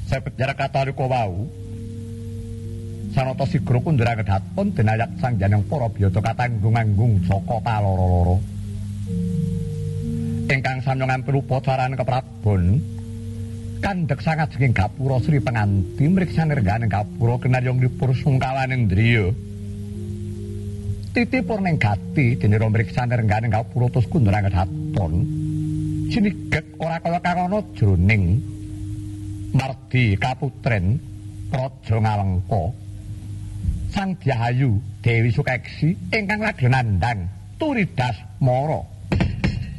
Sabejar katalika wau sanata sigra kundra kedaton denayak sangjaneng para biyata katanggung-anggung saka kaloro-loro. Ingkang sami ngampil upacaran keprabon kandhek sangajenging gapura Sri Penganti mriksa nirganing gapura kinayonipun sungkawaning driya. Titipun ning gati dene mriksa nirganing gapura tus kundra kedaton siniget ora kaya karono jroning Mardi kaputren Praja Ngalengka Sang Dyahayu Dewi Sukeksi ingkang lajeng nandhang Turidas Mara.